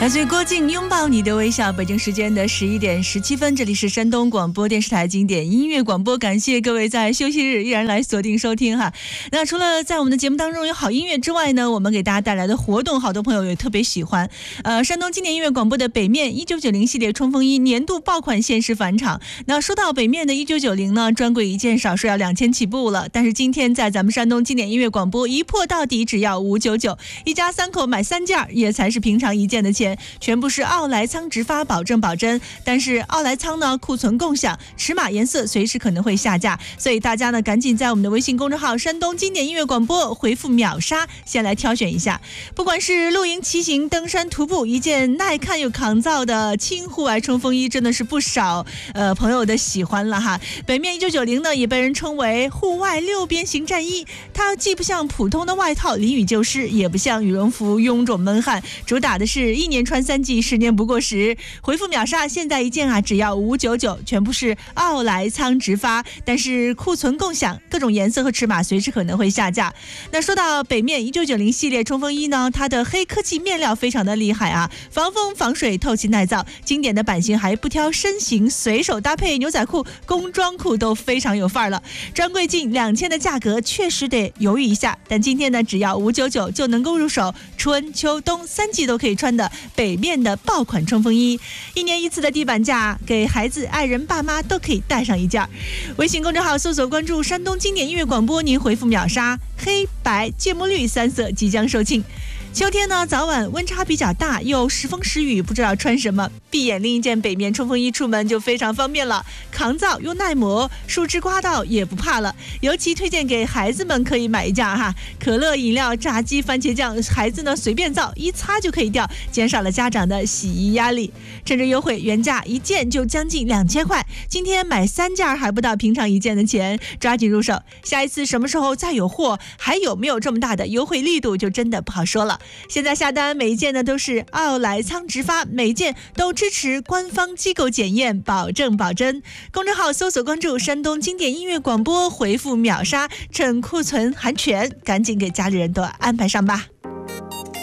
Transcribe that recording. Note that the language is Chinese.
来自于郭靖拥抱你的微笑。北京时间的11点17分，这里是山东广播电视台经典音乐广播，感谢各位在休息日依然来锁定收听哈。那除了在我们的节目当中有好音乐之外呢，我们给大家带来的活动，好多朋友也特别喜欢。山东经典音乐广播的北面1990系列冲锋衣年度爆款限时返场。那说到北面的1990呢，专柜一件少说要2000起步了，但是今天在咱们山东经典音乐广播一破到底只要599，一家3口买3件也才是平常一件的钱，全部是奥莱仓直发，保证保真。但是奥莱仓呢，库存共享，尺码颜色随时可能会下架，所以大家呢赶紧在我们的微信公众号山东经典音乐广播回复秒杀，先来挑选一下。不管是露营、骑行、登山、徒步，一件耐看又抗造的轻户外冲锋衣真的是不少朋友的喜欢了哈。北面1990呢也被人称为户外6边形战衣，它既不像普通的外套淋雨就湿，也不像羽绒服臃肿闷汗，主打的是1年穿3季，10年不过时。回复秒杀，现在一件只要599，全部是奥莱仓直发，但是库存共享，各种颜色和尺码随时可能会下架。那说到北面1990系列冲锋衣呢，它的黑科技面料非常的厉害啊，防风防水透气耐造，经典的版型还不挑身形，随手搭配牛仔裤、工装裤都非常有范儿了。专柜近2000的价格确实得犹豫一下，但今天呢只要599就能够入手春秋冬3季都可以穿的北面的爆款冲锋衣，1年1次的地板价，给孩子、爱人、爸妈都可以带上一件。微信公众号搜索关注山东经典音乐广播，您回复秒杀，黑白芥末绿3色即将售罄。秋天呢，早晚温差比较大，又时风时雨，不知道穿什么，闭眼拎一件北面冲锋衣出门就非常方便了，抗造又耐磨，树枝刮到也不怕了。尤其推荐给孩子们可以买一件哈，可乐、饮料、炸鸡、番茄酱，孩子呢随便造，一擦就可以掉，减少了家长的洗衣压力。趁着优惠，原价1件就将近2000块，今天买3件还不到平常1件的钱，抓紧入手。下一次什么时候再有货，还有没有这么大的优惠力度，就真的不好说了。现在下单每一件呢都是奥莱仓直发，每一件都支持官方机构检验，保证保真。公众号搜索关注山东经典音乐广播，回复秒杀，趁库存还全，赶紧给家里人都安排上吧。